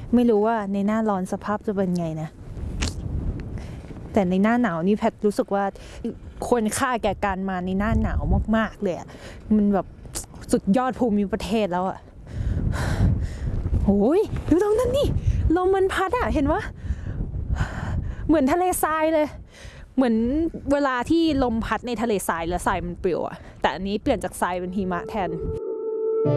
ไม่รู้ว่าในหน้าร้อนสภาพจะเป็นไงนะแต่ในหน้าหนาวนี่แพทรู้สึกว่าควรค่าแก่การมาในหน้าหนาวมากๆเลยมันแบบสุดยอดภูมิประเทศแล้วโอ้ยดูตรงนั้นนี่ลมมันพัดเห็นวะเหมือนทะเลทรายเลยเหมือนเวลาที่ลมพัดในทะเลทรายแล้วทรายมันปลิวแต่อันนี้เปลี่ยนจากทรายเป็นหิมะแทน